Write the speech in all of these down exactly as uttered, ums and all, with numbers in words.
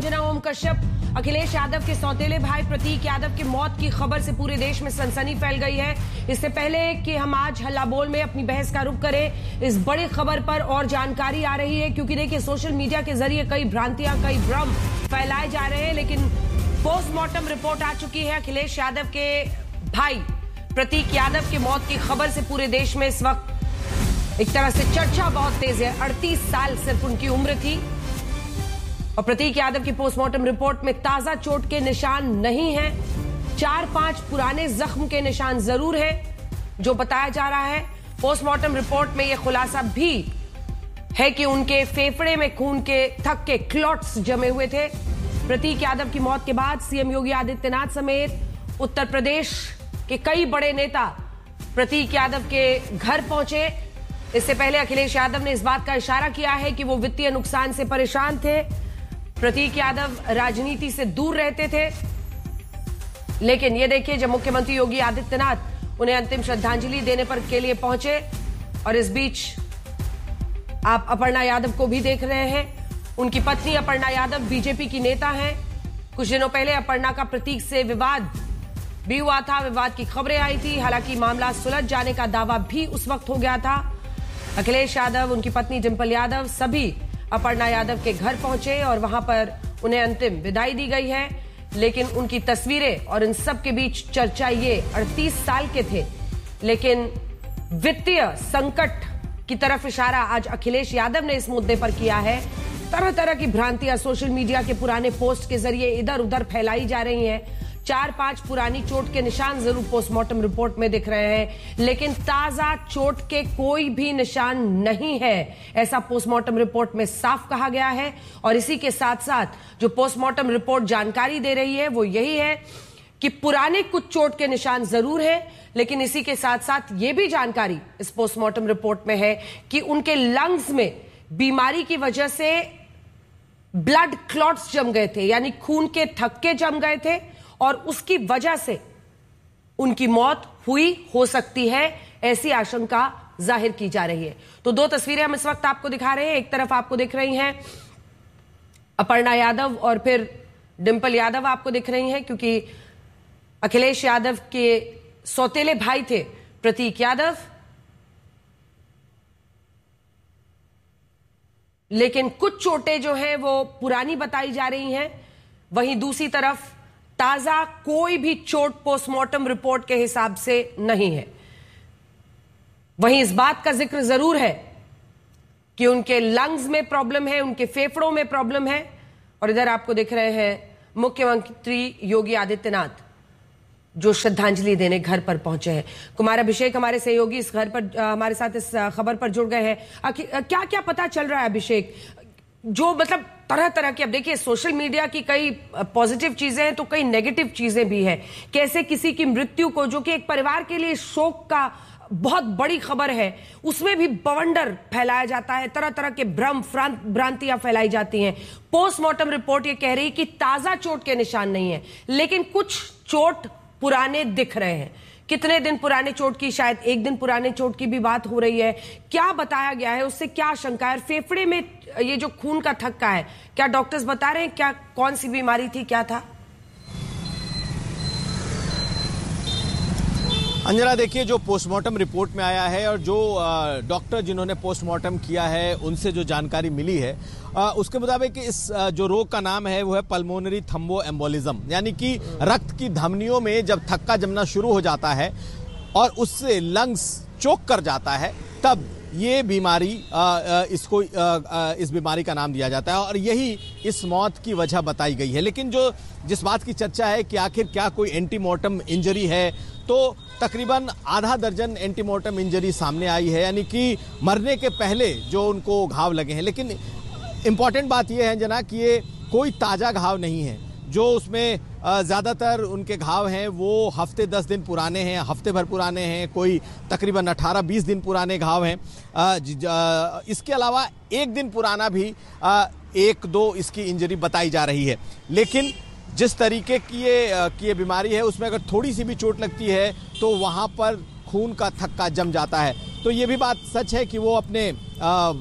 अंजना ओम कश्यप, अखिलेश यादव के सौतेले भाई प्रतीक यादव की मौत की खबर से पूरे देश में सनसनी फैल गई है। इससे पहले कि हम आज हल्ला बोल में अपनी बहस का रुख करें, इस बड़ी खबर पर और जानकारी आ रही है, क्योंकि देखिए सोशल मीडिया के जरिए कई भ्रांतियां, कई भ्रम फैलाए जा रहे हैं, लेकिन पोस्टमार्टम रिपोर्ट आ चुकी है। अखिलेश यादव के भाई प्रतीक यादव की मौत की खबर से पूरे देश में इस वक्त एक तरह से चर्चा बहुत तेज है। अड़तीस साल सिर्फ उनकी उम्र थी और प्रतीक यादव की पोस्टमार्टम रिपोर्ट में ताजा चोट के निशान नहीं हैं, चार पांच पुराने जख्म के निशान जरूर हैं, जो बताया जा रहा है। पोस्टमार्टम रिपोर्ट में यह खुलासा भी है कि उनके फेफड़े में खून के थक के क्लॉट्स जमे हुए थे। प्रतीक यादव की मौत के बाद सीएम योगी आदित्यनाथ समेत उत्तर प्रदेश के कई बड़े नेता प्रतीक यादव के घर पहुंचे। इससे पहले अखिलेश यादव ने इस बात का इशारा किया है कि वो वित्तीय नुकसान से परेशान थे। प्रतीक यादव राजनीति से दूर रहते थे, लेकिन ये देखिए जब मुख्यमंत्री योगी आदित्यनाथ उन्हें अंतिम श्रद्धांजलि देने पर के लिए पहुंचे, और इस बीच आप अपर्णा यादव को भी देख रहे हैं। उनकी पत्नी अपर्णा यादव बीजेपी की नेता हैं। कुछ दिनों पहले अपर्णा का प्रतीक से विवाद भी हुआ था, विवाद की खबरें आई थी, हालांकि मामला सुलझ जाने का दावा भी उस वक्त हो गया था। अखिलेश यादव, उनकी पत्नी डिंपल यादव सभी अपर्णा यादव के घर पहुंचे और वहां पर उन्हें अंतिम विदाई दी गई है। लेकिन उनकी तस्वीरें और इन सब के बीच चर्चा, ये अड़तीस साल के थे, लेकिन वित्तीय संकट की तरफ इशारा आज अखिलेश यादव ने इस मुद्दे पर किया है। तरह तरह की भ्रांतियां सोशल मीडिया के पुराने पोस्ट के जरिए इधर उधर फैलाई जा रही हैं। चार पांच पुरानी चोट के निशान जरूर पोस्टमार्टम रिपोर्ट में दिख रहे हैं, लेकिन ताजा चोट के कोई भी निशान नहीं है, ऐसा पोस्टमार्टम रिपोर्ट में साफ कहा गया है। और इसी के साथ साथ जो पोस्टमार्टम रिपोर्ट जानकारी दे रही है वो यही है कि पुराने कुछ चोट के निशान जरूर हैं, लेकिन इसी के साथ साथ ये भी जानकारी इस पोस्टमार्टम रिपोर्ट में है कि उनके लंग्स में बीमारी की वजह से ब्लड क्लॉट्स जम गए थे, यानी खून के थक्के जम गए थे, और उसकी वजह से उनकी मौत हुई हो सकती है, ऐसी आशंका जाहिर की जा रही है। तो दो तस्वीरें हम इस वक्त आपको दिखा रहे हैं। एक तरफ आपको दिख रही हैं अपर्णा यादव और फिर डिंपल यादव आपको दिख रही हैं, क्योंकि अखिलेश यादव के सौतेले भाई थे प्रतीक यादव। लेकिन कुछ चोटें जो हैं वो पुरानी बताई जा रही हैं, वहीं दूसरी तरफ ताजा कोई भी चोट पोस्टमार्टम रिपोर्ट के हिसाब से नहीं है। वहीं इस बात का जिक्र जरूर है कि उनके लंग्स में प्रॉब्लम है, उनके फेफड़ों में प्रॉब्लम है। और इधर आपको दिख रहे हैं मुख्यमंत्री योगी आदित्यनाथ जो श्रद्धांजलि देने घर पर पहुंचे हैं। कुमार अभिषेक हमारे सहयोगी इस घर पर आ, हमारे साथ इस खबर पर जुड़ गए हैं। क्या क्या पता चल रहा है अभिषेक, जो मतलब तरह तरह की, अब देखिए सोशल मीडिया की कई पॉजिटिव चीजें हैं तो कई नेगेटिव चीजें भी हैं। कैसे किसी की मृत्यु को, जो कि एक परिवार के लिए शोक का बहुत बड़ी खबर है, उसमें भी बवंडर फैलाया जाता है, तरह तरह के भ्रम भ्रांतियां फैलाई जाती हैं। पोस्टमार्टम रिपोर्ट ये कह रही है कि ताजा चोट के निशान नहीं है, लेकिन कुछ चोट पुराने दिख रहे हैं। कितने दिन पुराने चोट की, शायद एक दिन पुराने चोट की भी बात हो रही है। क्या बताया गया है, उससे क्या आशंका है? फेफड़े में ये जो खून का थक्का है, क्या डॉक्टर्स बता रहे हैं क्या कौन सी बीमारी थी, क्या था? अंजना, देखिए जो पोस्टमार्टम रिपोर्ट में आया है और जो डॉक्टर जिन्होंने पोस्टमार्टम किया है उनसे जो जानकारी मिली है, उसके मुताबिक इस जो रोग का नाम है वो है पल्मोनरी थ्रोम्बो एम्बोलिज्म, यानी कि रक्त की धमनियों में जब थक्का जमना शुरू हो जाता है और उससे लंग्स चोक कर जाता है, तब ये बीमारी इसको इस बीमारी का नाम दिया जाता है और यही इस मौत की वजह बताई गई है। लेकिन जो जिस बात की चर्चा है कि आखिर क्या कोई एंटीमॉर्टम इंजरी है, तो तकरीबन आधा दर्जन एंटीमॉर्टम इंजरी सामने आई है, यानी कि मरने के पहले जो उनको घाव लगे हैं। लेकिन इम्पॉर्टेंट बात यह है जना कि ये कोई ताज़ा घाव नहीं है। जो उसमें ज़्यादातर उनके घाव हैं वो हफ्ते दस दिन पुराने हैं, हफ्ते भर पुराने हैं, कोई तकरीबन अठारह बीस दिन पुराने घाव हैं। इसके अलावा एक दिन पुराना भी एक दो इसकी इंजरी बताई जा रही है। लेकिन जिस तरीके की ये की ये बीमारी है उसमें अगर थोड़ी सी भी चोट लगती है तो वहाँ पर खून का थक्का जम जाता है। तो ये भी बात सच है कि वो अपने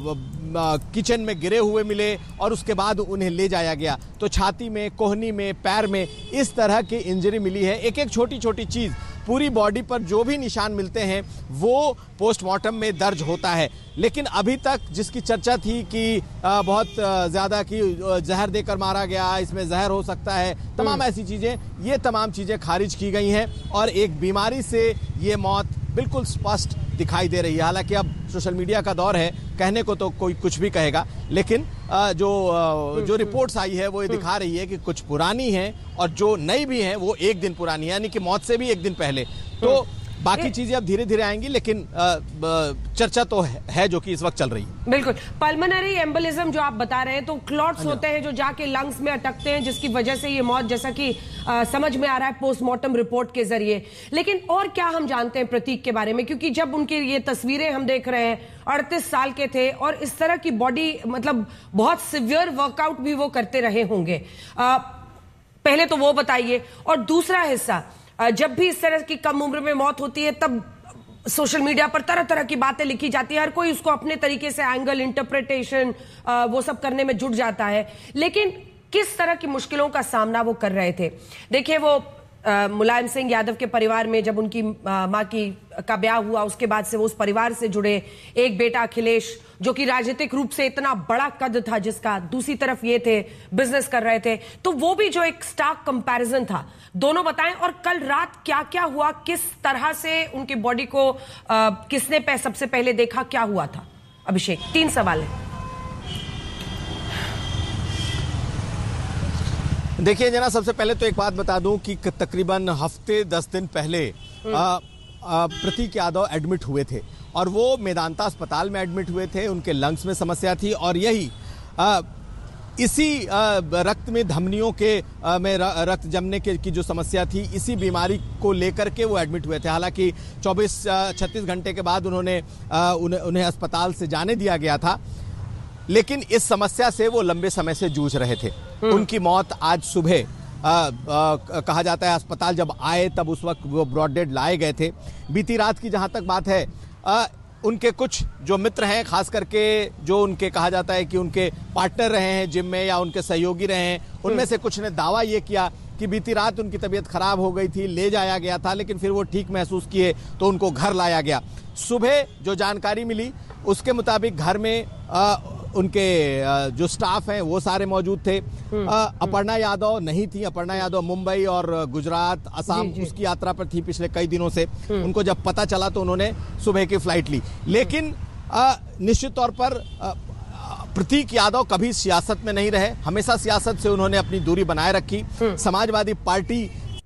किचन में गिरे हुए मिले और उसके बाद उन्हें ले जाया गया। तो छाती में, कोहनी में, पैर में इस तरह की इंजरी मिली है। एक एक छोटी छोटी चीज, पूरी बॉडी पर जो भी निशान मिलते हैं वो पोस्टमार्टम में दर्ज होता है। लेकिन अभी तक जिसकी चर्चा थी कि बहुत ज्यादा कि जहर देकर मारा गया, इसमें जहर हो सकता है, तमाम ऐसी चीजें, ये तमाम चीजें खारिज की गई हैं और एक बीमारी से ये मौत बिल्कुल स्पष्ट दिखाई दे रही है। हालांकि अब सोशल मीडिया का दौर है, कहने को तो कोई कुछ भी कहेगा, लेकिन जो जो रिपोर्ट्स आई है वो ये दिखा रही है कि कुछ पुरानी हैं और जो नई भी हैं वो एक दिन पुरानी है, यानी कि मौत से भी एक दिन पहले। तो बाकी चीजें अब धीरे धीरे आएंगी, लेकिन चर्चा तो है जो कि इस वक्त चल रही है। बिल्कुल। पल्मोनरी एम्बोलिज्म जो आप बता रहे हैं, तो क्लॉट्स होते हैं जो जाके लंग्स में अटकते हैं, जिसकी वजह से ये मौत, जैसा कि आ, समझ में आ रहा है पोस्टमार्टम रिपोर्ट के जरिए। लेकिन और क्या हम जानते हैं प्रतीक के बारे में, क्योंकि जब उनकी ये तस्वीरें हम देख रहे हैं, अड़तीस साल के थे और इस तरह की बॉडी, मतलब बहुत सिवियर वर्कआउट भी वो करते रहे होंगे। आ, पहले तो वो बताइए, और दूसरा हिस्सा, जब भी इस तरह की कम उम्र में मौत होती है तब सोशल मीडिया पर तरह तरह की बातें लिखी जाती है, हर कोई उसको अपने तरीके से एंगल, इंटरप्रिटेशन, वो सब करने में जुट जाता है। लेकिन किस तरह की मुश्किलों का सामना वो कर रहे थे? देखिए, वो आ, मुलायम सिंह यादव के परिवार में जब उनकी मां की का ब्याह हुआ, उसके बाद से वो उस परिवार से जुड़े। एक बेटा अखिलेश, जो कि राजनीतिक रूप से इतना बड़ा कद था जिसका, दूसरी तरफ ये थे बिजनेस कर रहे थे, तो वो भी जो एक स्टार्क कंपैरिजन था। दोनों बताएं, और कल रात क्या क्या हुआ, किस तरह से उनकी बॉडी को आ, किसने पे सबसे पहले देखा, क्या हुआ था? अभिषेक, तीन सवाल है। देखिए जना, सबसे पहले तो एक बात बता दूं कि तकरीबन हफ्ते दस दिन पहले प्रतीक यादव एडमिट हुए थे और वो मेदांता अस्पताल में एडमिट हुए थे। उनके लंग्स में समस्या थी और यही आ, इसी आ, रक्त में धमनियों के आ, में रक्त जमने के की जो समस्या थी, इसी बीमारी को लेकर के वो एडमिट हुए थे। हालांकि चौबीस छत्तीस घंटे के बाद उन्होंने आ, उन्हें, उन्हें अस्पताल से जाने दिया गया था, लेकिन इस समस्या से वो लंबे समय से जूझ रहे थे। उनकी मौत आज सुबह आ, आ, कहा जाता है अस्पताल जब आए तब उस वक्त वो ब्रॉड डेड लाए गए थे। बीती रात की जहां तक बात है, आ, उनके कुछ जो मित्र हैं, खास करके जो उनके कहा जाता है कि उनके पार्टनर रहे हैं जिम में या उनके सहयोगी रहे हैं, उनमें से कुछ ने दावा ये किया कि बीती रात उनकी तबीयत खराब हो गई थी, ले जाया गया था, लेकिन फिर वो ठीक महसूस किए तो उनको घर लाया गया। सुबह जो जानकारी मिली उसके मुताबिक घर में आ, उनके जो स्टाफ हैं वो सारे मौजूद थे। अपर्णा यादव नहीं थी। अपर्णा यादव मुंबई और गुजरात, असम, उसकी यात्रा पर थी पिछले कई दिनों से। उनको जब पता चला तो उन्होंने सुबह की फ्लाइट ली। लेकिन निश्चित तौर पर प्रतीक यादव कभी सियासत में नहीं रहे, हमेशा सियासत से उन्होंने अपनी दूरी बनाए रखी। समाजवादी पार्टी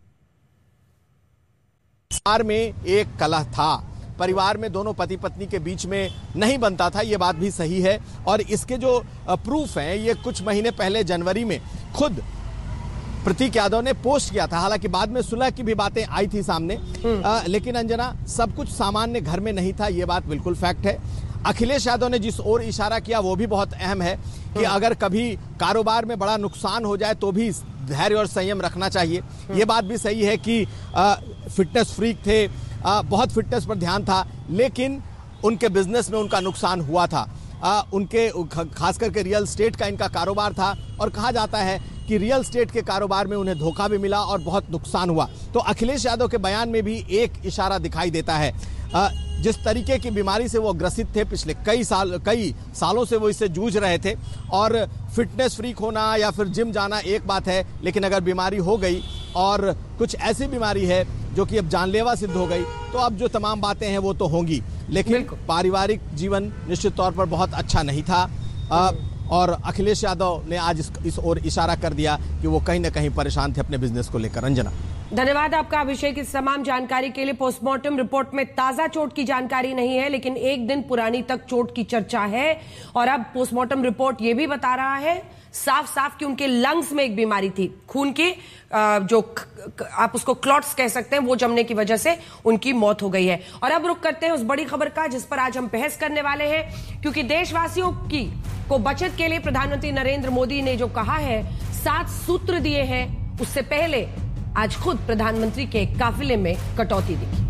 में एक कलह था, परिवार में दोनों पति पत्नी के बीच में नहीं बनता था, ये बात भी सही है। और इसके जो प्रूफ हैं, ये कुछ महीने पहले जनवरी में खुद प्रतीक यादव ने पोस्ट किया था। हालांकि बाद में सुलह की भी बातें आई थी सामने, आ, लेकिन अंजना, सब कुछ सामान्य घर में नहीं था, ये बात बिल्कुल फैक्ट है। अखिलेश यादव ने जिस ओर इशारा किया वो भी बहुत अहम है कि अगर कभी कारोबार में बड़ा नुकसान हो जाए तो भी धैर्य और संयम रखना चाहिए। ये बात भी सही है कि आ, फिटनेस फ्रीक थे, आ, बहुत फिटनेस पर ध्यान था, लेकिन उनके बिजनेस में उनका नुकसान हुआ था। आ, उनके खास करके रियल स्टेट का इनका कारोबार था और कहा जाता है कि रियल स्टेट के कारोबार में उन्हें धोखा भी मिला और बहुत नुकसान हुआ। तो अखिलेश यादव के बयान में भी एक इशारा दिखाई देता है। आ, जिस तरीके की बीमारी से वो ग्रसित थे, पिछले कई साल कई सालों से वो इससे जूझ रहे थे, और फिटनेस फ्रीक होना या फिर जिम जाना एक बात है, लेकिन अगर बीमारी हो गई और कुछ ऐसी बीमारी है जो कि अब जानलेवा सिद्ध हो गई, तो अब जो तमाम बातें हैं वो तो होंगी। लेकिन पारिवारिक जीवन निश्चित तौर पर बहुत अच्छा नहीं था। आ, और अखिलेश यादव ने आज इस, इस ओर इशारा कर दिया कि वो कहीं ना कहीं परेशान थे अपने बिजनेस को लेकर। अंजना, धन्यवाद आपका अभिषेक इस तमाम जानकारी के लिए। पोस्टमार्टम रिपोर्ट में ताजा चोट की जानकारी नहीं है, लेकिन एक दिन पुरानी तक चोट की चर्चा है। और अब पोस्टमार्टम रिपोर्ट यह भी बता रहा है साफ साफ कि उनके लंग्स में एक बीमारी थी, खून की, जो आप उसको क्लॉट्स कह सकते हैं, वो जमने की वजह से उनकी मौत हो गई है। और अब रुक करते हैं उस बड़ी खबर का जिस पर आज हम बहस करने वाले हैं, क्योंकि देशवासियों की को बचत के लिए प्रधानमंत्री नरेंद्र मोदी ने जो कहा है, सात सूत्र दिए हैं, उससे पहले आज खुद प्रधानमंत्री के काफिले में कटौती दिखी।